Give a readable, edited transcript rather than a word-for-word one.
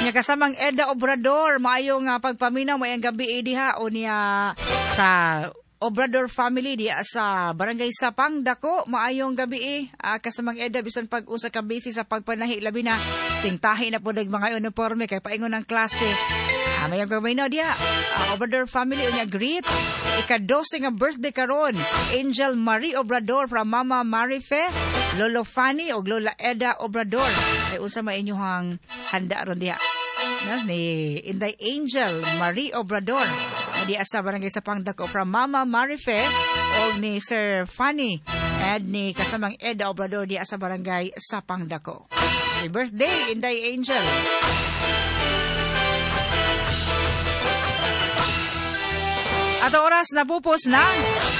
Unya kasamang Eda Obrador, maayo nga pagpaminaw mayang gabi diha o niya sa Obrador family diya sa Barangay Sapang Dako, maayong gabi kasamang Eda bisan pag-usa ka busy sa pagpanahi labi na tingtahi na po mga uniforme kay paingon ng klase. Mayang gabi na diya Obrador family unya greet ika-12 nga birthday karon Angel Marie Obrador from Mama Marife, Lolo Fanny o Lola Eda Obrador. Ay unsa may inyong handa ron diya ni Inday Angel Marie Obrador di sa Barangay Sapang Dako from Mama Marife o ni Sir Fanny at ni kasamang Eda Obrador di sa Barangay Sapang Dako. Happy birthday Inday Angel. At oras na pupos na